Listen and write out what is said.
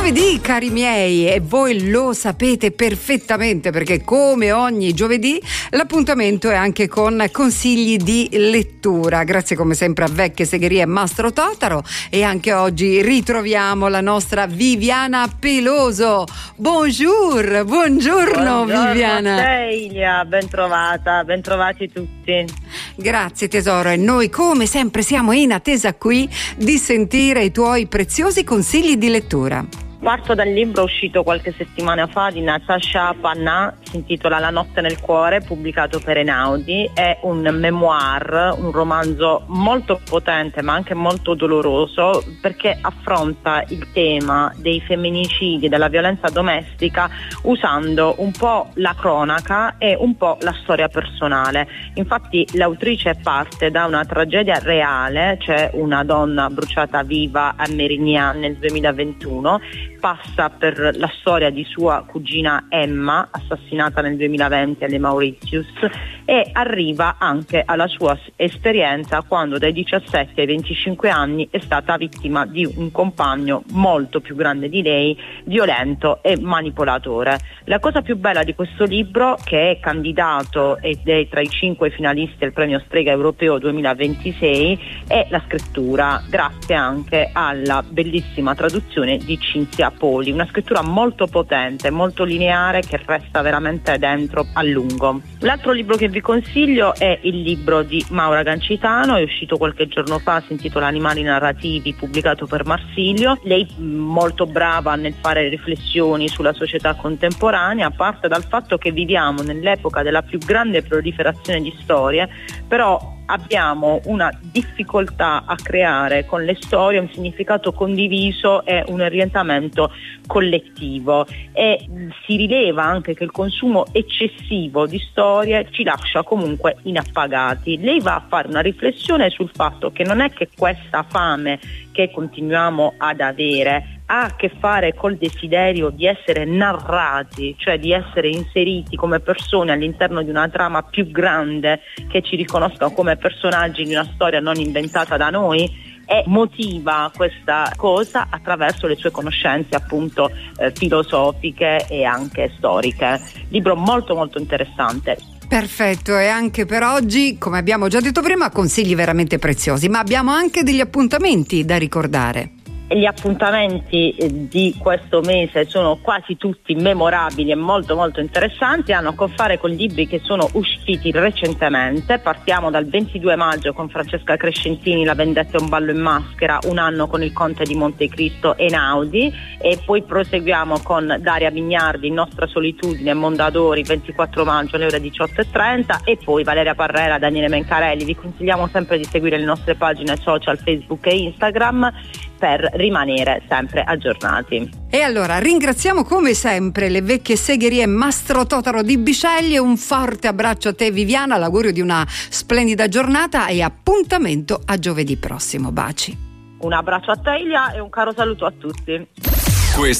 giovedì, cari miei, e voi lo sapete perfettamente perché come ogni giovedì l'appuntamento è anche con consigli di lettura. Grazie come sempre a Vecchie Segherie e Mastro Totaro, e anche oggi ritroviamo la nostra Viviana Peloso. Buongiorno Viviana. Celia, bentrovati tutti. Grazie tesoro, e noi come sempre siamo in attesa qui di sentire i tuoi preziosi consigli di lettura. Parto dal libro uscito qualche settimana fa di Natasha Panna, si intitola La notte nel cuore, pubblicato per Einaudi. È un memoir, un romanzo molto potente ma anche molto doloroso, perché affronta il tema dei femminicidi e della violenza domestica usando un po' la cronaca e un po' la storia personale. Infatti l'autrice parte da una tragedia reale, c'è una donna bruciata viva a Mérignac nel 2021, passa per la storia di sua cugina Emma, assassinata nel 2020 alle Mauritius, e arriva anche alla sua esperienza quando dai 17 ai 25 anni è stata vittima di un compagno molto più grande di lei, violento e manipolatore. La cosa più bella di questo libro, che è candidato ed è tra i 5 finalisti al premio Strega Europeo 2026, è la scrittura, grazie anche alla bellissima traduzione di Cinzia Poli, una scrittura molto potente, molto lineare, che resta veramente dentro a lungo. L'altro libro che vi consiglio è il libro di Maura Gancitano, è uscito qualche giorno fa, si intitola Animali narrativi, pubblicato per Marsilio. Lei molto brava nel fare riflessioni sulla società contemporanea, parte dal fatto che viviamo nell'epoca della più grande proliferazione di storie, però abbiamo una difficoltà a creare con le storie un significato condiviso e un orientamento collettivo, e si rileva anche che il consumo eccessivo di storie ci lascia comunque inappagati. Lei va a fare una riflessione sul fatto che non è che questa fame che continuiamo ad avere ha a che fare col desiderio di essere narrati, cioè di essere inseriti come persone all'interno di una trama più grande che ci riconosca come personaggi di una storia non inventata da noi, e motiva questa cosa attraverso le sue conoscenze appunto filosofiche e anche storiche. Libro molto molto interessante. Perfetto, e anche per oggi, come abbiamo già detto prima, consigli veramente preziosi, ma abbiamo anche degli appuntamenti da ricordare. Gli appuntamenti di questo mese sono quasi tutti memorabili e molto molto interessanti, hanno a che fare con libri che sono usciti recentemente. Partiamo dal 22 maggio con Francesca Crescentini, La vendetta è un ballo in maschera, un anno con il conte di Montecristo, Einaudi, e poi proseguiamo con Daria Vignardi, Nostra solitudine, Mondadori, 24 maggio alle ore 18:30, e poi Valeria Parrera, Daniele Mencarelli. Vi consigliamo sempre di seguire le nostre pagine social Facebook e Instagram per rimanere sempre aggiornati. E allora ringraziamo come sempre le Vecchie Segherie Mastro Totaro di Bisceglie, un forte abbraccio a te Viviana, l'augurio di una splendida giornata e appuntamento a giovedì prossimo. Baci. Un abbraccio a te Ilia e un caro saluto a tutti.